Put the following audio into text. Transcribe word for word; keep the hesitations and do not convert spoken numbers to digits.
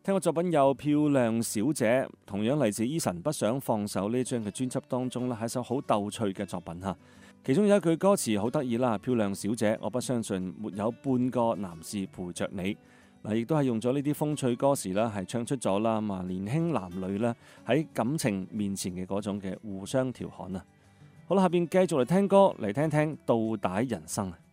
聽過作品有《漂亮小姐》，同樣嚟自 Eason 不想放手呢張嘅專輯當中咧，係一首好逗趣嘅作品嚇。其中有一句歌詞好得意啦，漂亮小姐，我不相信沒有半個男士陪着你。嗱，亦都係用咗呢啲風趣歌詞啦，係唱出咗啦嘛，年輕男女咧喺感情面前嘅嗰種嘅互相調侃啊。好啦，下邊繼續嚟聽歌，嚟聽聽倒帶人生啊。